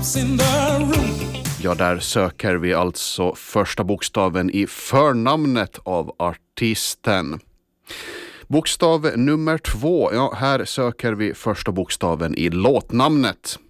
Ja, där söker vi alltså första bokstaven i förnamnet av artisten. Bokstav nummer 2, ja, här söker vi första bokstaven i låtnamnet.